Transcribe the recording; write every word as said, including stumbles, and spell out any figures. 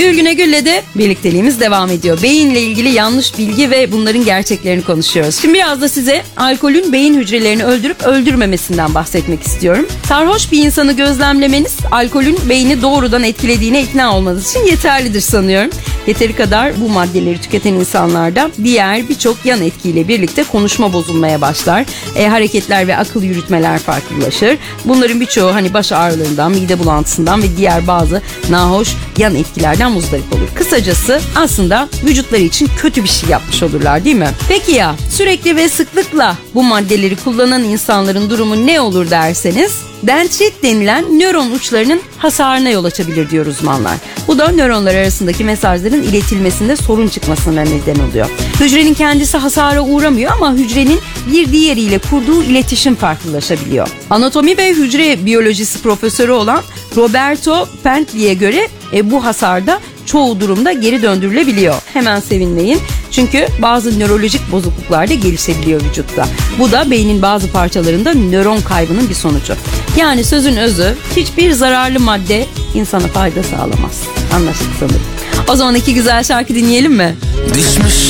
Gül Güne Gül'le de birlikteliğimiz devam ediyor. Beyinle ilgili yanlış bilgi ve bunların gerçeklerini konuşuyoruz. Şimdi biraz da size alkolün beyin hücrelerini öldürüp öldürmemesinden bahsetmek istiyorum. Sarhoş bir insanı gözlemlemeniz alkolün beyni doğrudan etkilediğine ikna olmanız için yeterlidir sanıyorum. Yeteri kadar bu maddeleri tüketen insanlarda diğer birçok yan etkiyle birlikte konuşma bozulmaya başlar. E, hareketler ve akıl yürütmeler farklılaşır. Bunların birçoğu hani baş ağrılarından, mide bulantısından ve diğer bazı nahoş yan etkilerden muzdarip olur. Kısacası aslında vücutları için kötü bir şey yapmış olurlar, değil mi? Peki ya sürekli ve sıklıkla bu maddeleri kullanan insanların durumu ne olur derseniz, dendrit denilen nöron uçlarının hasarına yol açabilir diyor uzmanlar. Bu da nöronlar arasındaki mesajların iletilmesinde sorun çıkmasına neden oluyor. Hücrenin kendisi hasara uğramıyor ama hücrenin bir diğeriyle kurduğu iletişim farklılaşabiliyor. Anatomi ve hücre biyolojisi profesörü olan Roberto Pentley'e göre e, bu hasarda çoğu durumda geri döndürülebiliyor. Hemen sevinmeyin. Çünkü bazı nörolojik bozukluklar da gelişebiliyor vücutta. Bu da beynin bazı parçalarında nöron kaybının bir sonucu. Yani sözün özü, hiçbir zararlı madde insana fayda sağlamaz. Anlaştık sanırım. O zaman iki güzel şarkı dinleyelim mi? Düşmüş